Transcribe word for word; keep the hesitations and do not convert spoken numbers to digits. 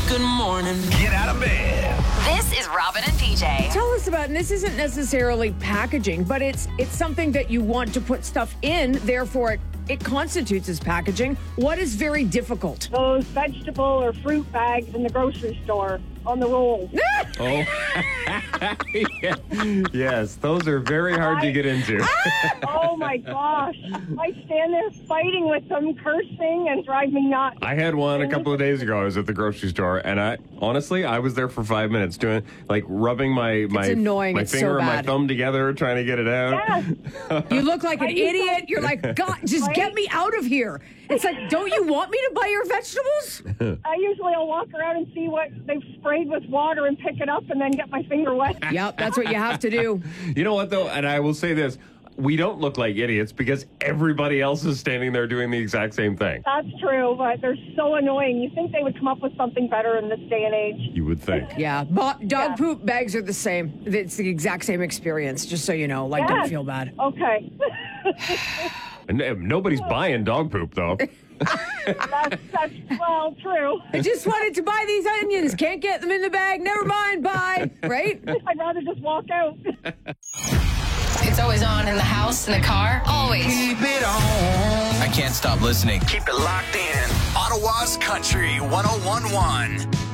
Good morning. Get out of bed. This is Robin and P J. Tell us about, and this isn't necessarily packaging, but it's it's something that you want to put stuff in, therefore it, it constitutes as packaging. What is very difficult? Those vegetable or fruit bags in the grocery store on the roll. Oh, yes, those are very hard to get into. Oh my gosh. I stand there fighting with them, cursing, and drive me nuts. I had one a couple of days ago. I was at the grocery store, and I honestly, I was there for five minutes doing, like, rubbing my my, annoying. my It's so finger and my bad. thum together, trying to get it out. Yes. You look like an I used to- idiot. You're like, God, just Right? get me out of here. It's like, don't you want me to buy your vegetables? I usually will walk around and see what they've sprayed with water and pick it up and then get my finger wet. Yep, that's what you have to do. You know what, though? And I will say this. We don't look like idiots because everybody else is standing there doing the exact same thing. That's true, but they're so annoying. You think they would come up with something better in this day and age. You would think. Yeah, bo- dog Yeah. poop bags are the same. It's the exact same experience, just so you know. Like, Yes. don't feel bad. Okay. And uh, nobody's buying dog poop, though. that's, that's, well, true. I just wanted to buy these onions. Can't get them in the bag. Never mind. Bye. Right? I'd rather just walk out. It's always on in the house, in the car, always. Keep it on. I can't stop listening. Keep it locked in. Ottawa's Country one oh one one.